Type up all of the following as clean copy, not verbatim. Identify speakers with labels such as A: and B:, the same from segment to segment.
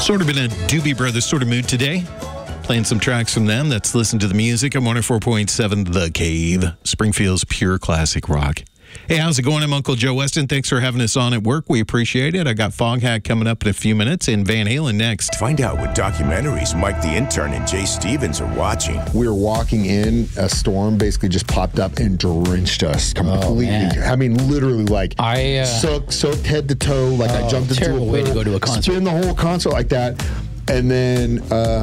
A: Sort of in a Doobie Brothers sort of mood today. Playing some tracks from them. Let's listen to the music. I'm 104.7 The Cave, Springfield's pure classic rock. Hey, how's it going? I'm Uncle Joe Weston. Thanks for having us on at work. We appreciate it. I got Foghat coming up in a few minutes and Van Halen next.
B: Find out what documentaries Mike the Intern and Jay Stevens are watching.
C: We were walking in, a storm basically just popped up and drenched us completely. I mean, literally, like, soaked head to toe. Like, I jumped into a
D: terrible way to go to a concert.
C: Spin the whole concert like that. And then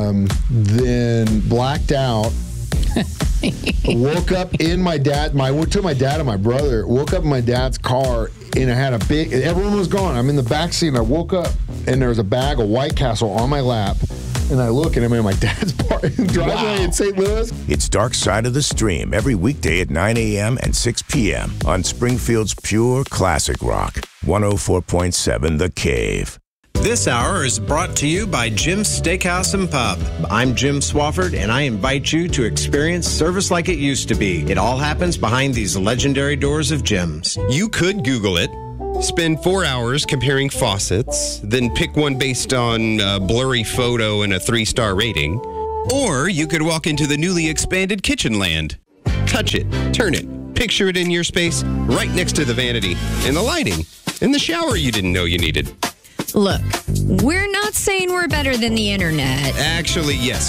C: blacked out. Woke up in my dad. Took my dad and my brother. Woke up in my dad's car, and I had everyone was gone. I'm in the back seat, and I woke up, and there was a bag of White Castle on my lap. And I look, and I'm in my dad's driveway in St. Louis.
B: It's Dark Side of the Stream every weekday at 9 a.m. and 6 p.m. on Springfield's pure classic rock. 104.7 The Cave.
E: This hour is brought to you by Jim's Steakhouse and Pub. I'm Jim Swafford, and I invite you to experience service like it used to be. It all happens behind these legendary doors of Jim's.
F: You could Google it, spend 4 hours comparing faucets, then pick one based on a blurry photo and a 3-star rating. Or you could walk into the newly expanded Kitchen Land. Touch it, turn it, picture it in your space right next to the vanity and the lighting and the shower you didn't know you needed.
G: Look, we're not saying we're better than the internet.
F: Actually, yes,